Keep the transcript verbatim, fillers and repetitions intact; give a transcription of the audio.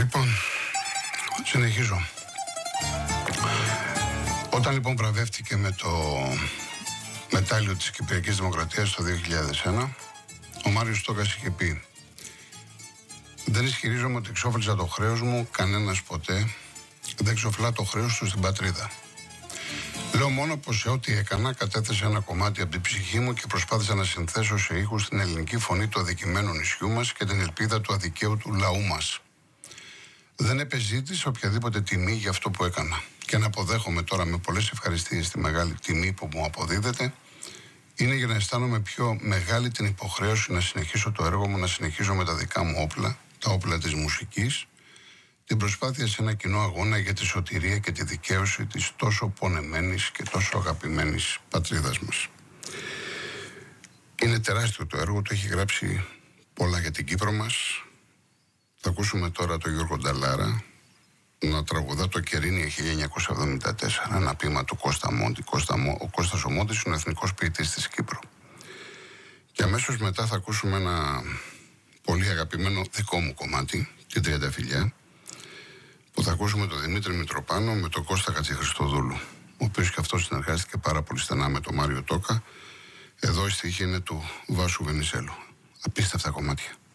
Λοιπόν, συνεχίζω. Όταν λοιπόν βραβεύτηκε με το μετάλλιο της Κυπριακής Δημοκρατίας το δύο χιλιάδες ένα, ο Μάριος Τόκας είχε πει: «Δεν ισχυρίζομαι ότι εξόφλησα το χρέος μου, κανένας ποτέ δεν εξοφλά το χρέος του στην πατρίδα. Λέω μόνο πως σε ό,τι έκανα κατέθεσα ένα κομμάτι από την ψυχή μου και προσπάθησα να συνθέσω σε ήχους την ελληνική φωνή του αδικημένου νησιού μας και την ελπίδα του αδικαίου του λαού μας. Δεν επεζήτησα οποιαδήποτε τιμή για αυτό που έκανα. Και να αποδέχομαι τώρα με πολλές ευχαριστίες τη μεγάλη τιμή που μου αποδίδεται, είναι για να αισθάνομαι πιο μεγάλη την υποχρέωση να συνεχίσω το έργο μου, να συνεχίζω με τα δικά μου όπλα, τα όπλα της μουσικής, την προσπάθεια σε ένα κοινό αγώνα για τη σωτηρία και τη δικαίωση της τόσο πονεμένης και τόσο αγαπημένης πατρίδας μας». Είναι τεράστιο το έργο, το έχει γράψει πολλά για την Κύπρο μας. Θα ακούσουμε τώρα τον Γιώργο Νταλάρα να τραγουδά το Κερίνια χίλια εννιακόσια εβδομήντα τέσσερα, ένα ποίημα του Κώστα Μόντι. Ο Κώστας ο Μόντις είναι ο εθνικός ποιητής της Κύπρου. Και αμέσως μετά θα ακούσουμε ένα πολύ αγαπημένο δικό μου κομμάτι, την Τριανταφυλιά, που θα ακούσουμε τον Δημήτρη Μητροπάνο με τον Κώστα Χατζηχριστοδούλου, ο οποίος και αυτός συνεργάστηκε πάρα πολύ στενά με τον Μάριο Τόκα. Εδώ η στοιχή είναι του Βάσου Βενιζέλου. Απίστευτα κομμάτια.